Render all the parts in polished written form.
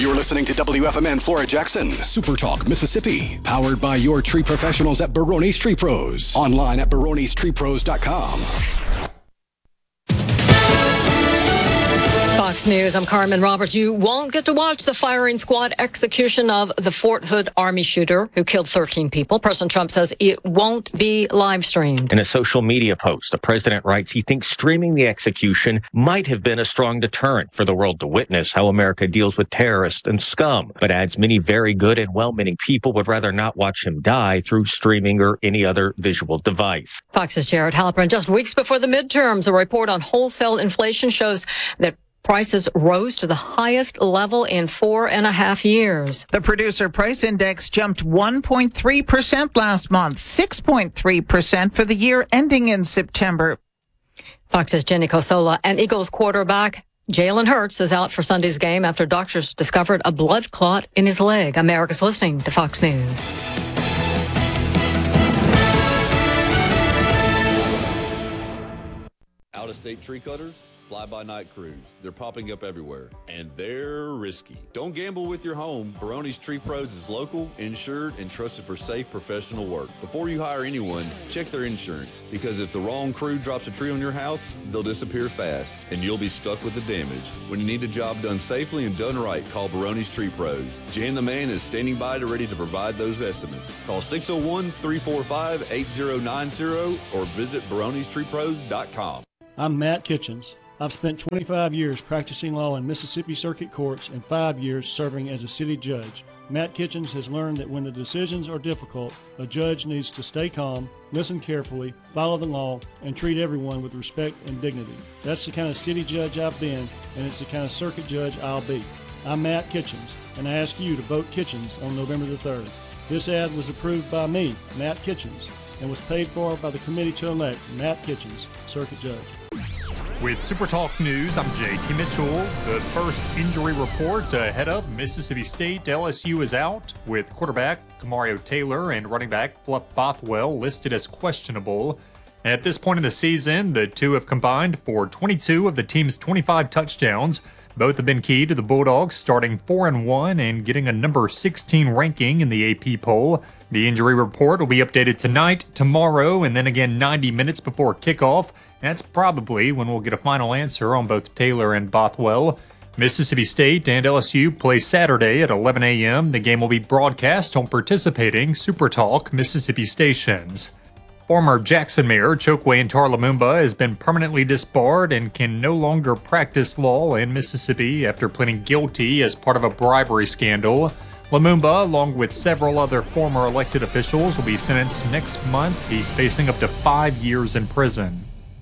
You're listening to WFMN Flora Jackson, Super Talk, Mississippi. Powered by your tree professionals at Barone's Tree Pros. Online at baronestreepros.com. Fox News, I'm Carmen Roberts. You won't get to watch the firing squad execution of the Fort Hood Army shooter who killed 13 people. President Trump says it won't be live streamed. In a social media post, the president writes he thinks streaming the execution might have been a strong deterrent for the world to witness how America deals with terrorists and scum, but adds many very good and well-meaning people would rather not watch him die through streaming or any other visual device. Fox's Jared Halpern. Just weeks before the midterms, a report on wholesale inflation shows that prices rose to the highest level in 4.5 years. The producer price index jumped 1.3% last month, 6.3% for the year ending in September. Fox's Jenny Cosola. And Eagles quarterback Jalen Hurts is out for Sunday's game after doctors discovered a blood clot in his leg. America's listening to Fox News. Out-of-state tree cutters? Fly-by-night crews. They're popping up everywhere, and they're risky. Don't gamble with your home. Barone's Tree Pros is local, insured, and trusted for safe professional work. Before you hire anyone, check their insurance, because if the wrong crew drops a tree on your house, they'll disappear fast, and you'll be stuck with the damage. When you need a job done safely and done right, call Barone's Tree Pros. Jan the Man is standing by to ready to provide those estimates. Call 601-345-8090 or visit baronestreepros.com. I'm Matt Kitchens. I've spent 25 years practicing law in Mississippi Circuit Courts and 5 years serving as a city judge. Matt Kitchens has learned that when the decisions are difficult, a judge needs to stay calm, listen carefully, follow the law, and treat everyone with respect and dignity. That's the kind of city judge I've been, and it's the kind of circuit judge I'll be. I'm Matt Kitchens, and I ask you to vote Kitchens on November the 3rd. This ad was approved by me, Matt Kitchens, and was paid for by the committee to elect Matt Kitchens, circuit judge. With Super Talk News, I'm JT Mitchell. The first injury report ahead of Mississippi State. LSU is out with quarterback Kamario Taylor and running back Fluff Bothwell listed as questionable. At this point in the season, the two have combined for 22 of the team's 25 touchdowns. Both have been key to the Bulldogs starting 4-1 and getting a number 16 ranking in the AP poll. The injury report will be updated tonight, tomorrow, and then again 90 minutes before kickoff. That's probably when we'll get a final answer on both Taylor and Bothwell. Mississippi State and LSU play Saturday at 11 a.m. The game will be broadcast on participating Super Talk Mississippi stations. Former Jackson Mayor Chokwe Ntari Lumumba has been permanently disbarred and can no longer practice law in Mississippi after pleading guilty as part of a bribery scandal. Lumumba, along with several other former elected officials, will be sentenced next month. He's facing up to 5 years in prison.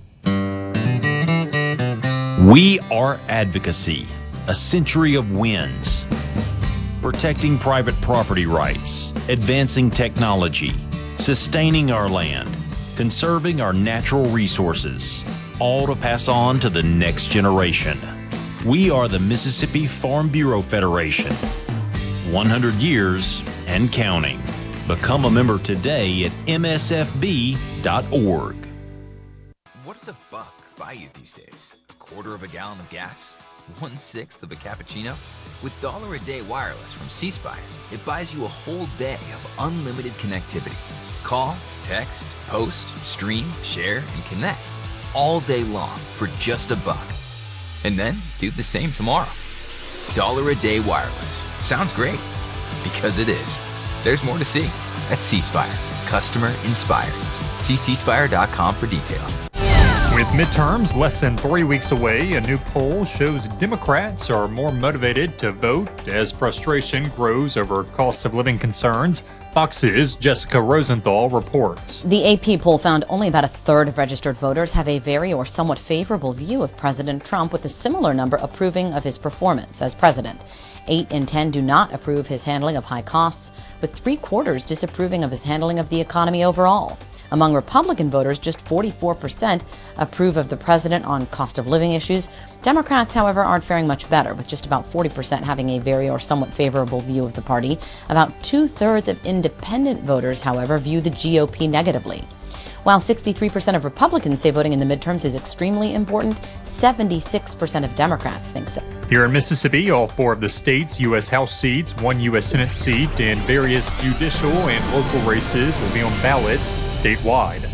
We are advocacy, a century of wins. Protecting private property rights, advancing technology, sustaining our land, conserving our natural resources, all to pass on to the next generation. We are the Mississippi Farm Bureau Federation. 100 years and counting. Become a member today at msfb.org. What does a buck buy you these days? A quarter of a gallon of gas? 1/6 of a cappuccino? With $1 a day wireless from C Spire, it buys you a whole day of unlimited connectivity. Call, text, post, stream, share, and connect all day long for just $1. And then do the same tomorrow. $1 a day wireless. Sounds great. Because it is. There's more to see. That's C Spire. Customer inspired. See cspire.com for details. With midterms less than 3 weeks away, a new poll shows Democrats are more motivated to vote as frustration grows over cost of living concerns. Fox's Jessica Rosenthal reports. The AP poll found only about a third of registered voters have a very or somewhat favorable view of President Trump, with a similar number approving of his performance as president. 8 in 10 do not approve his handling of high costs, with 3/4 disapproving of his handling of the economy overall. Among Republican voters, just 44% approve of the president on cost of living issues. Democrats, however, aren't faring much better, with just about 40% having a very or somewhat favorable view of the party. About 2/3 of independent voters, however, view the GOP negatively. While 63% of Republicans say voting in the midterms is extremely important, 76% of Democrats think so. Here in Mississippi, all 4 of the state's U.S. House seats, 1 U.S. Senate seat, and various judicial and local races will be on ballots statewide.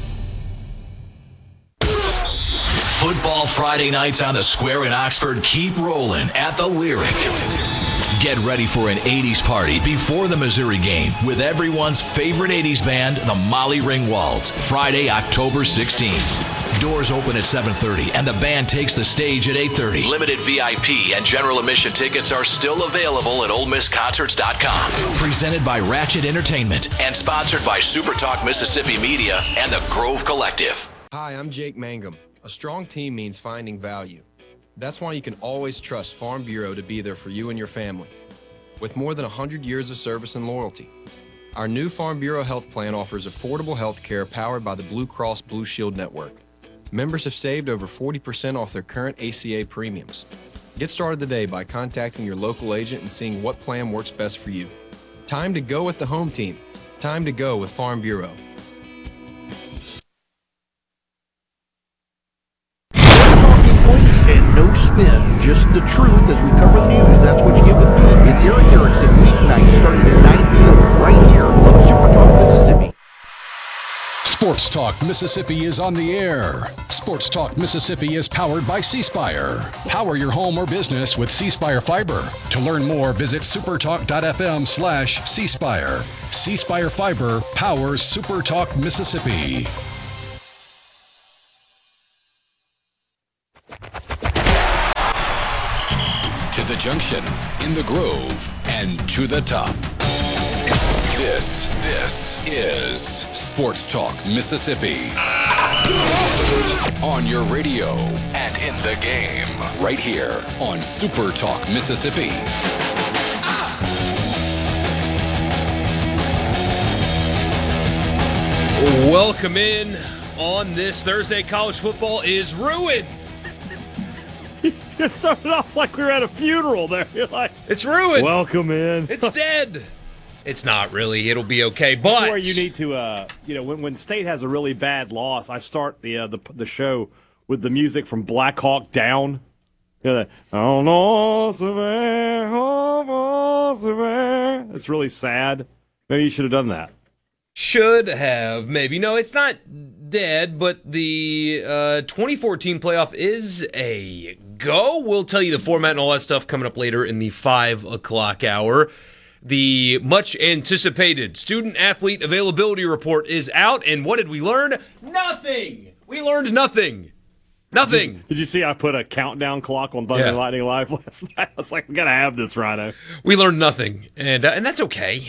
Football Friday nights on the Square in Oxford keep rolling at the Lyric. Get ready for an 80s party before the Missouri game with everyone's favorite 80s band, the Molly Ringwalds, Friday, October 16th. Doors open at 7:30 and the band takes the stage at 8:30. Limited VIP and general admission tickets are still available at OleMissConcerts.com. Presented by Ratchet Entertainment and sponsored by Super Talk Mississippi Media and the Grove Collective. Hi, I'm Jake Mangum. A strong team means finding value. That's why you can always trust Farm Bureau to be there for you and your family. With more than 100 years of service and loyalty, our new Farm Bureau health plan offers affordable health care powered by the Blue Cross Blue Shield Network. Members have saved over 40% off their current ACA premiums. Get started today by contacting your local agent and seeing what plan works best for you. Time to go with the home team. Time to go with Farm Bureau. Points and no spin, just the truth as we cover the news. That's what you get with me. It's Eric Erickson, weeknights starting at 9 p.m. right here on Super Talk Mississippi. Sports Talk Mississippi is on the air. Sports Talk Mississippi is powered by C-Spire. Power your home or business with C-Spire Fiber. To learn more, visit supertalk.fm/C-Spire. C-Spire Fiber powers Super Talk Mississippi. To the junction, in the Grove, and to the top. This is Sports Talk Mississippi. On your radio and in the game, right here on Super Talk Mississippi. Welcome in on this Thursday. College football is ruined. It started off like we were at a funeral there. You're like, it's ruined. Welcome in. It's dead. It's not really. It'll be okay. But that's where you need to, when State has a really bad loss, I start the show with the music from Black Hawk Down. Oh no, Savannah, oh Savannah. It's really sad. Maybe you should have done that. Should have, maybe. No, it's not dead, but the 2014 playoff is a go. We'll tell you the format and all that stuff coming up later in the 5 o'clock hour. The much-anticipated student-athlete availability report is out, and what did we learn? Nothing! We learned nothing. Nothing. Did you see I put a countdown clock on Thunder Lightning Live last night? I was like, we got to have this, Rhino. We learned nothing, and that's okay.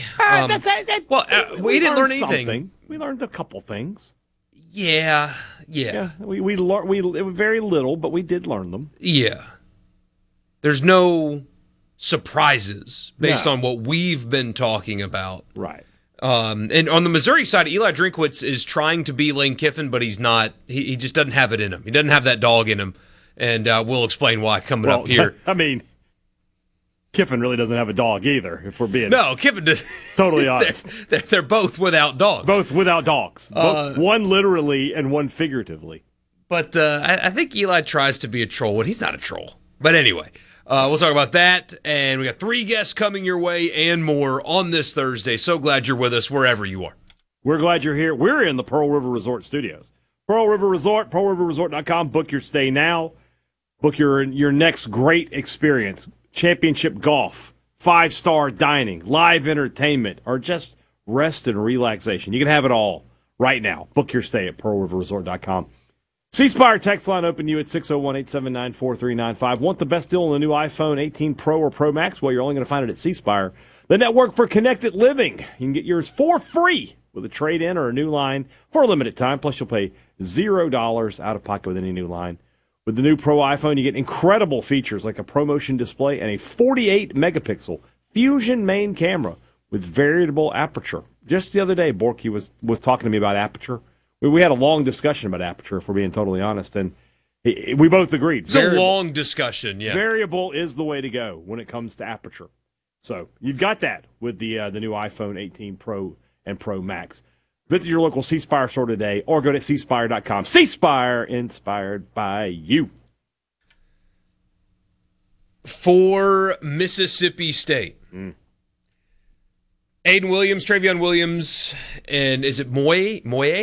We didn't learn anything. Something. We learned a couple things. Yeah. We learned very little, but we did learn them. Yeah. There's no surprises based on what we've been talking about. Right. And on the Missouri side, Eli Drinkwitz is trying to be Lane Kiffin, but he's not. He just doesn't have it in him. He doesn't have that dog in him, and we'll explain why coming up here. I mean, Kiffin really doesn't have a dog either, if we're being Kiffin does. Totally honest. They're both without dogs. Both without dogs. One literally and one figuratively. But I think Eli tries to be a troll when he's not a troll. But anyway. We'll talk about that, and we got 3 guests coming your way and more on this Thursday. So glad you're with us wherever you are. We're glad you're here. We're in the Pearl River Resort Studios. Pearl River Resort, pearlriverresort.com. Book your stay now. Book your next great experience. Championship golf, 5-star dining, live entertainment, or just rest and relaxation. You can have it all right now. Book your stay at pearlriverresort.com. C-Spire text line open to you at 601-879-4395. Want the best deal on the new iPhone 18 Pro or Pro Max? Well, you're only going to find it at C-Spire, the network for connected living. You can get yours for free with a trade-in or a new line for a limited time. Plus, you'll pay $0 out of pocket with any new line. With the new Pro iPhone, you get incredible features like a ProMotion display and a 48-megapixel Fusion main camera with variable aperture. Just the other day, Borky was talking to me about aperture. We had a long discussion about aperture, if we're being totally honest, and we both agreed. It's a long discussion, yeah. Variable is the way to go when it comes to aperture. So you've got that with the new iPhone 18 Pro and Pro Max. Visit your local C Spire store today or go to cspire.com. C Spire, inspired by you. For Mississippi State. Aiden Williams, Travion Williams, and is it Moy?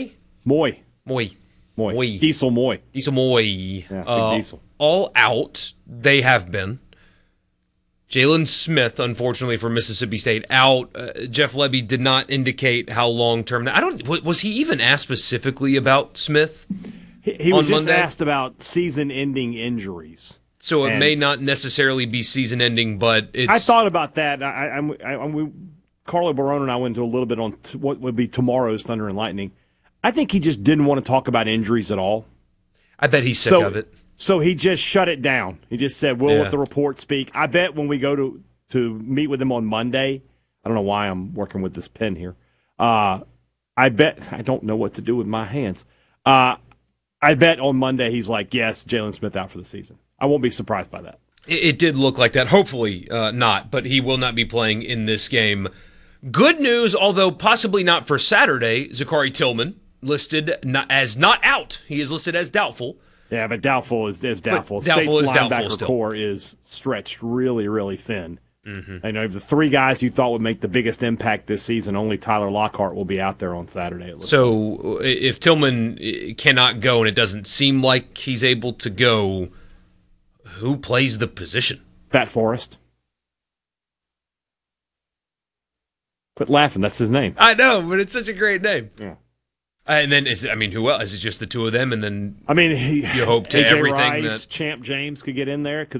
Diesel Moy. Diesel Moy. Yeah, big Diesel. All out. They have been. Jalen Smith, unfortunately for Mississippi State, out. Jeff Lebby did not indicate how long term. Was he even asked specifically about Smith? He was just Monday? asked about season-ending injuries. So it may not necessarily be season-ending, but it's. I thought about that. Carlo Barone and I went into a little bit on what would be tomorrow's Thunder and Lightning. I think he just didn't want to talk about injuries at all. I bet he's sick of it. So he just shut it down. He just said, we'll let the report speak. I bet when we go to meet with him on Monday, I don't know why I'm working with this pen here. I bet, I don't know what to do with my hands. I bet on Monday he's like, yes, Jalen Smith out for the season. I won't be surprised by that. It did look like that. Hopefully not, but he will not be playing in this game. Good news, although possibly not for Saturday, Zachary Tillman listed as not out. He is listed as doubtful. Yeah, but doubtful is doubtful. Doubtful State's is doubtful linebacker still. core is stretched really, really thin. Mm-hmm. I know the three guys you thought would make the biggest impact this season, only Tyler Lockhart will be out there on Saturday. So if Tillman cannot go and it doesn't seem like he's able to go, who plays the position? Fat Forrest. Quit laughing. That's his name. I know, but it's such a great name. Yeah. And then, who else? Is it just the two of them? And then you hope to AJ everything Rice, that Champ James could get in there.